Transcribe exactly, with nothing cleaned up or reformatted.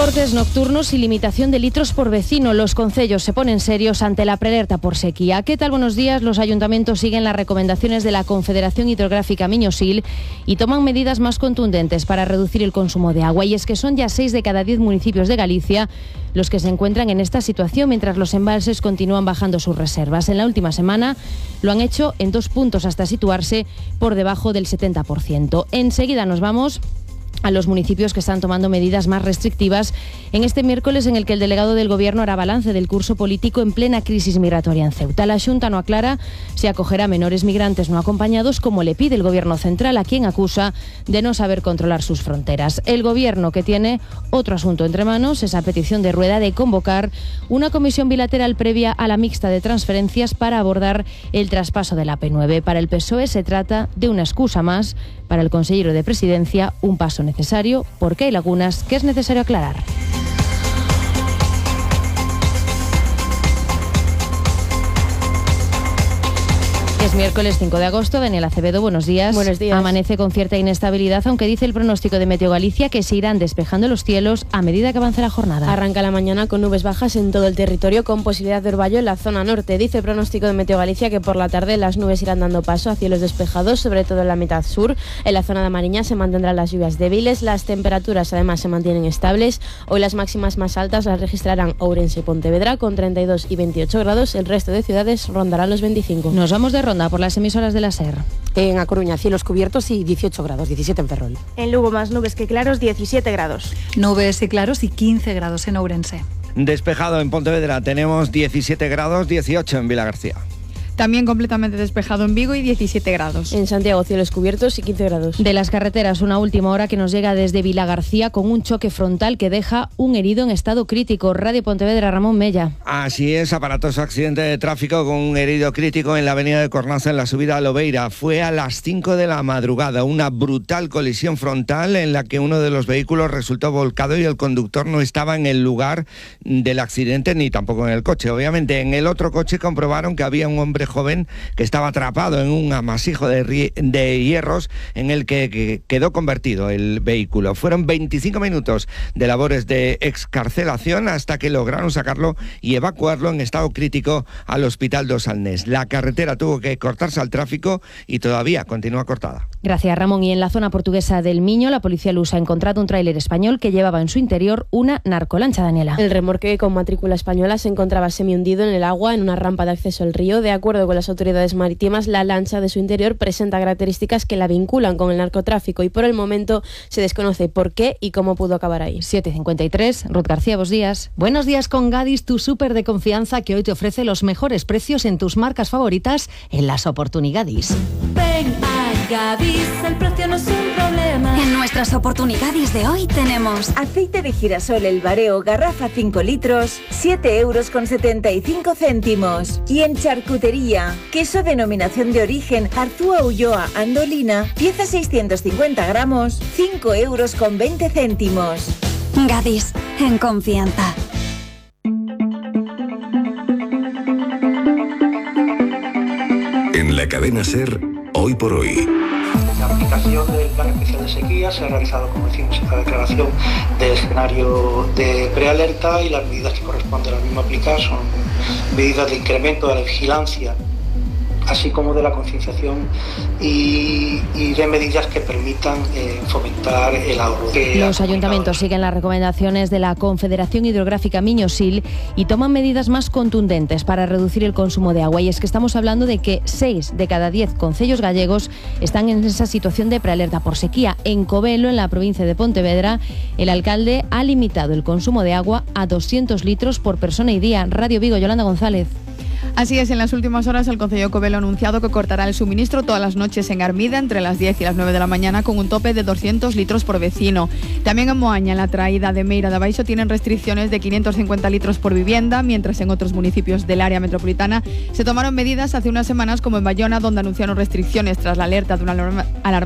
Cortes nocturnos y limitación de litros por vecino. Los concellos se ponen serios ante la prealerta por sequía. ¿Qué tal? Buenos días. Los ayuntamientos siguen las recomendaciones de la Confederación Hidrográfica Miño-Sil y toman medidas más contundentes para reducir el consumo de agua. Y es que son ya seis de cada diez municipios de Galicia los que se encuentran en esta situación, mientras los embalses continúan bajando sus reservas. En la última semana lo han hecho en dos puntos hasta situarse por debajo del setenta por ciento. Enseguida nos vamos a los municipios que están tomando medidas más restrictivas en este miércoles en el que el delegado del Gobierno hará balance del curso político en plena crisis migratoria en Ceuta. La Xunta no aclara si acogerá a menores migrantes no acompañados, como le pide el Gobierno central, a quien acusa de no saber controlar sus fronteras. El Gobierno, que tiene otro asunto entre manos, esa petición de Rueda de convocar una comisión bilateral previa a la mixta de transferencias para abordar el traspaso de la P nueve. Para el P S O E se trata de una excusa más, para el consejero de Presidencia un paso necesario, porque hay lagunas que es necesario aclarar. Es miércoles cinco de agosto. Daniel Acevedo, buenos días. Buenos días. Amanece con cierta inestabilidad, aunque dice el pronóstico de Meteo Galicia que se irán despejando los cielos a medida que avance la jornada. Arranca la mañana con nubes bajas en todo el territorio, con posibilidad de orvallo en la zona norte. Dice el pronóstico de Meteo Galicia que por la tarde las nubes irán dando paso a cielos despejados, sobre todo en la mitad sur. En la zona de Mariña se mantendrán las lluvias débiles. Las temperaturas además se mantienen estables. Hoy las máximas más altas las registrarán Ourense y Pontevedra con treinta y dos y veintiocho grados. El resto de ciudades rondarán los veinticinco. Nos vamos de ronda por las emisoras de la SER. En A Coruña, cielos cubiertos y dieciocho grados, diecisiete en Ferrol. En Lugo, más nubes que claros, diecisiete grados. Nubes y claros y quince grados en Ourense. Despejado en Pontevedra, tenemos diecisiete grados, dieciocho en Vilagarcía. También completamente despejado en Vigo y diecisiete grados. En Santiago, cielos cubiertos y quince grados. De las carreteras, una última hora que nos llega desde Vilagarcía con un choque frontal que deja un herido en estado crítico. Radio Pontevedra, Ramón Mella. Así es, aparatoso accidente de tráfico con un herido crítico en la avenida de Cornaza en la subida a Lobeira. Fue a las cinco de la madrugada, una brutal colisión frontal en la que uno de los vehículos resultó volcado y el conductor no estaba en el lugar del accidente ni tampoco en el coche. Obviamente, en el otro coche comprobaron que había un hombre joven que estaba atrapado en un amasijo de, rie- de hierros en el que, que quedó convertido el vehículo. Fueron veinticinco minutos de labores de excarcelación hasta que lograron sacarlo y evacuarlo en estado crítico al Hospital dos Alnés. La carretera tuvo que cortarse al tráfico y todavía continúa cortada. Gracias, Ramón. Y en la zona portuguesa del Miño, la policía lusa ha encontrado un tráiler español que llevaba en su interior una narcolancha, Daniela. El remolque con matrícula española se encontraba semi-hundido en el agua en una rampa de acceso al río. De acuerdo con las autoridades marítimas, la lancha de su interior presenta características que la vinculan con el narcotráfico y por el momento se desconoce por qué y cómo pudo acabar ahí. siete cincuenta y tres, Ruth García, buenos días. Buenos días con Gadis, tu súper de confianza que hoy te ofrece los mejores precios en tus marcas favoritas en las oportunidades. Ven a Gadis, el precio no es un problema. En nuestras oportunidades de hoy tenemos aceite de girasol El Bareo, garrafa cinco litros, siete euros con setenta y cinco céntimos. Y en charcutería, queso denominación de origen Arzúa Ulloa Andolina, pieza seiscientos cincuenta gramos, cinco euros con veinte céntimos. Gadis, en confianza. En la cadena SER, hoy por hoy. La aplicación del Plan Especial de Sequía se ha realizado, como decimos, esta declaración de escenario de prealerta y las medidas que corresponden a la misma aplicar son medidas de incremento de la vigilancia, así como de la concienciación y, y de medidas que permitan eh, fomentar el ahorro. Los ayuntamientos siguen las recomendaciones de la Confederación Hidrográfica Miño-Sil y toman medidas más contundentes para reducir el consumo de agua. Y es que estamos hablando de que seis de cada diez concellos gallegos están en esa situación de prealerta por sequía. En Covelo, en la provincia de Pontevedra, el alcalde ha limitado el consumo de agua a doscientos litros por persona y día. Radio Vigo, Yolanda González. Así es, en las últimas horas el Concello de Covelo ha anunciado que cortará el suministro todas las noches en Armida entre las diez y las nueve de la mañana con un tope de doscientos litros por vecino. También en Moaña, en la traída de Meira de Abaixo, tienen restricciones de quinientos cincuenta litros por vivienda, mientras en otros municipios del área metropolitana se tomaron medidas hace unas semanas, como en Bayona, donde anunciaron restricciones tras la alerta de una alarma